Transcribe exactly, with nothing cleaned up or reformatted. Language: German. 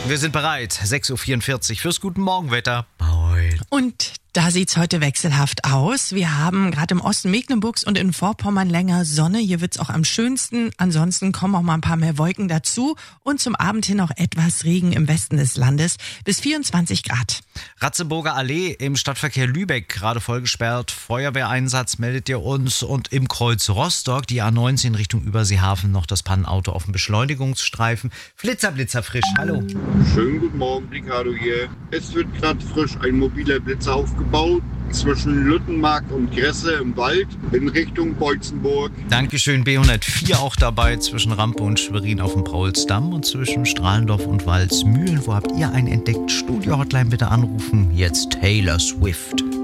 Wir sind bereit. sechs Uhr vierundvierzig fürs Guten Morgenwetter. Moin. Und da sieht's heute wechselhaft aus. Wir haben gerade im Osten Mecklenburgs und in Vorpommern länger Sonne. Hier wird's auch am schönsten. Ansonsten kommen auch mal ein paar mehr Wolken dazu. Und zum Abend hin auch etwas Regen im Westen des Landes. Bis vierundzwanzig Grad. Ratzeburger Allee im Stadtverkehr Lübeck gerade vollgesperrt. Feuerwehreinsatz meldet ihr uns. Und im Kreuz Rostock, die A neunzehn Richtung Überseehafen, noch das Pannenauto auf dem Beschleunigungsstreifen. Flitzer, Blitzer frisch. Hallo. Schönen guten Morgen, Ricardo hier. Es wird gerade frisch ein mobiler Blitzer aufgebaut zwischen Lüttenmark und Gresse im Wald in Richtung Beutzenburg. Dankeschön, B hundertvier auch dabei zwischen Rampe und Schwerin auf dem Paulsdamm und zwischen Strahlendorf und Walsmühlen. Wo habt ihr einen entdeckt? Studio-Hotline bitte anrufen. Jetzt Taylor Swift.